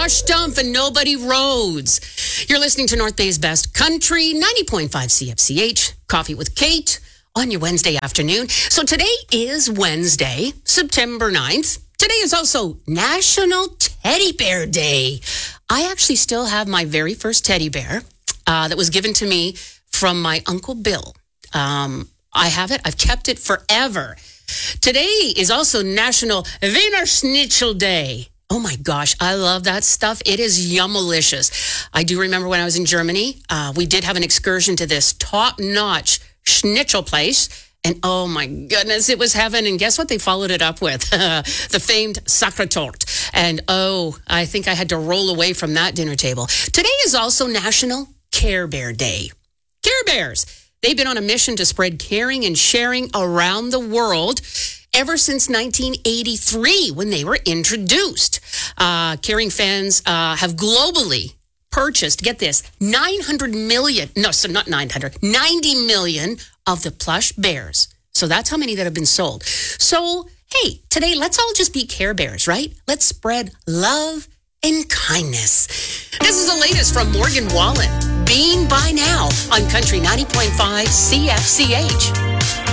Josh Stumpf and Nobody Rhodes. You're listening to North Bay's Best Country, 90.5 CFCH, Coffee with Kate on your Wednesday afternoon. So today is Wednesday, September 9th. Today is also National Teddy Bear Day. I actually still have my very first teddy bear that was given to me from my Uncle Bill. I have it. I've kept it forever. Today is also National Wiener Schnitzel Day. Oh my gosh, I love that stuff. It is yummalicious. I do remember when I was in Germany, we did have an excursion to this top-notch schnitzel place. And oh my goodness, it was heaven. And guess what they followed it up with? The famed Sachertorte. And oh, I think I had to roll away from that dinner table. Today is also National Care Bear Day. Care Bears. They've been on a mission to spread caring and sharing around the world ever since 1983 when they were introduced. Caring fans have globally purchased, get this, 90 million of the plush bears. So that's how many that have been sold. So, hey, today, let's all just be Care Bears, right? Let's spread love and kindness. This is the latest from Morgan Wallen. Being by now on Country 90.5 CFCH.